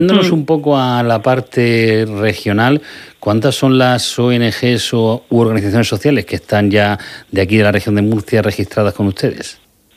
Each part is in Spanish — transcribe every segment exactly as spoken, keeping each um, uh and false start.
Yéndonos un poco a la parte regional, ¿cuántas son las O N Ges o u organizaciones sociales que están ya de aquí de la región de Murcia registradas con ustedes?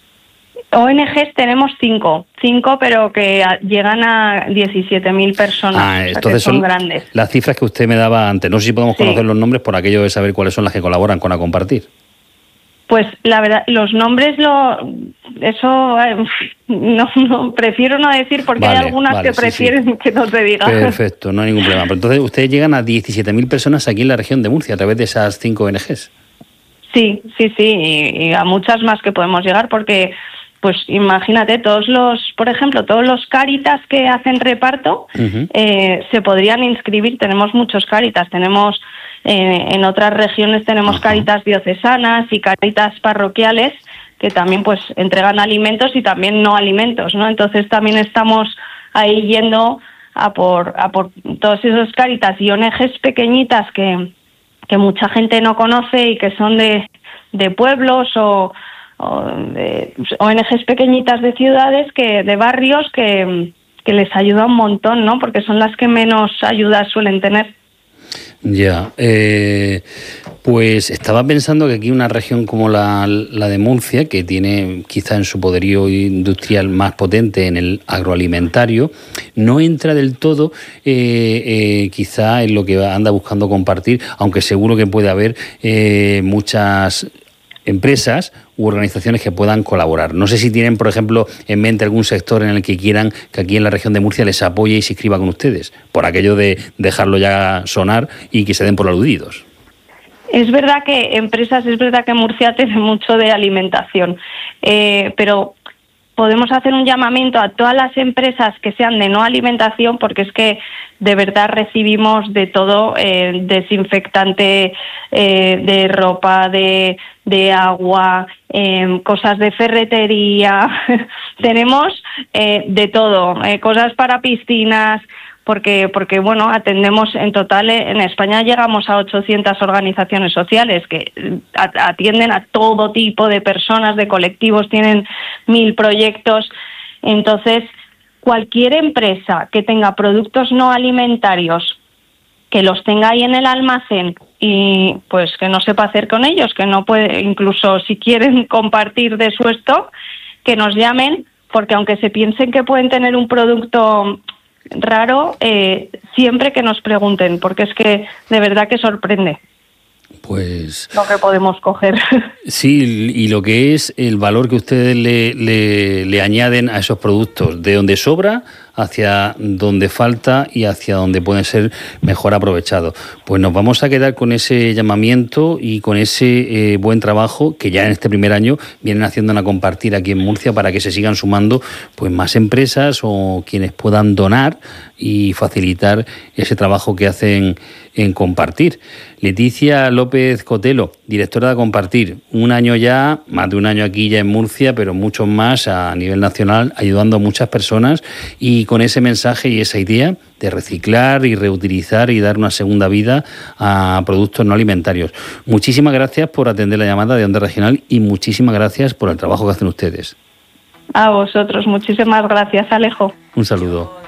O N Ges tenemos cinco, cinco, pero que llegan a diecisiete mil personas, Ah, o sea, entonces que son, son grandes. Las cifras que usted me daba antes. No sé si podemos Sí. conocer los nombres por aquello de saber cuáles son las que colaboran con A Compartir. Pues la verdad, los nombres, lo eso eh, no, no prefiero no decir porque Vale, hay algunas vale, que sí, prefieren sí. que no te diga. Perfecto, no hay ningún problema. Pero entonces ustedes llegan a diecisiete mil personas aquí en la región de Murcia a través de esas cinco O N Ges. Sí, sí, sí, y, y a muchas más que podemos llegar porque, pues imagínate, todos los, por ejemplo, todos los Cáritas que hacen reparto Uh-huh. eh, se podrían inscribir. Tenemos muchos Cáritas, tenemos eh, en otras regiones tenemos Ajá. Cáritas diocesanas y Cáritas parroquiales que también pues entregan alimentos y también no alimentos, ¿no? Entonces también estamos ahí yendo a por a por todos esos Cáritas y O N Ges pequeñitas que que mucha gente no conoce y que son de, de pueblos o, o de O N Ges pequeñitas de ciudades, que de barrios que, que les ayuda un montón, ¿no? Porque son las que menos ayuda suelen tener. Ya, eh, pues estaba pensando que aquí una región como la, la de Murcia, que tiene quizá en su poderío industrial más potente en el agroalimentario, no entra del todo eh, eh, quizá en lo que anda buscando compartir, aunque seguro que puede haber eh, muchas empresas u organizaciones que puedan colaborar. No sé si tienen, por ejemplo, en mente algún sector en el que quieran que aquí en la región de Murcia les apoye y se inscriba con ustedes, por aquello de dejarlo ya sonar y que se den por aludidos. Es verdad que empresas, es verdad que Murcia tiene mucho de alimentación, eh, pero podemos hacer un llamamiento a todas las empresas que sean de no alimentación, porque es que de verdad recibimos de todo, eh, desinfectante eh, de ropa, de, de agua, eh, cosas de ferretería, tenemos eh, de todo, eh, cosas para piscinas, porque porque bueno, atendemos en total, en España llegamos a ochocientas organizaciones sociales que atienden a todo tipo de personas, de colectivos, tienen mil proyectos. Entonces, cualquier empresa que tenga productos no alimentarios, que los tenga ahí en el almacén y pues que no sepa hacer con ellos, que no puede, incluso si quieren compartir de su stock, que nos llamen, porque aunque se piensen que pueden tener un producto raro, eh, siempre que nos pregunten, porque es que de verdad que sorprende pues lo que podemos coger. Sí, y lo que es el valor que ustedes le, le, le añaden a esos productos, de donde sobra hacia donde falta y hacia donde pueden ser mejor aprovechados. Pues nos vamos a quedar con ese llamamiento y con ese eh, buen trabajo que ya en este primer año vienen haciendo a compartir aquí en Murcia, para que se sigan sumando pues más empresas o quienes puedan donar y facilitar ese trabajo que hacen en Compartir. Leticia López Cotelo, directora de Compartir, un año ya, más de un año aquí ya en Murcia, pero muchos más a nivel nacional, ayudando a muchas personas y con ese mensaje y esa idea de reciclar y reutilizar y dar una segunda vida a productos no alimentarios. Muchísimas gracias por atender la llamada de Onda Regional y muchísimas gracias por el trabajo que hacen ustedes. A vosotros, muchísimas gracias, Alejo. Un saludo.